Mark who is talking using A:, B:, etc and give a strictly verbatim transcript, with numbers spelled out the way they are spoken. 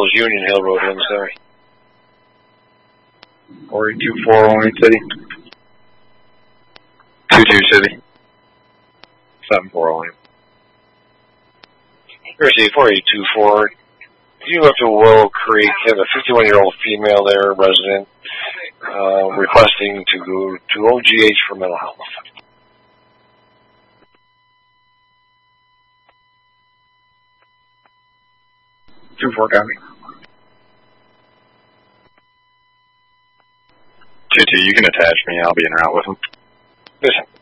A: is Union Hill Road, Lynn, sorry.
B: four eight two four, Orange City.
C: two two City.
B: seven four, Orange.
A: Here's four eight two four. You go to Willow Creek, have a fifty-one-year-old female there, resident, uh, requesting to go to O G H for mental health.
B: two four, copy.
C: two two, you can attach me. I'll be en route with him.
A: Listen.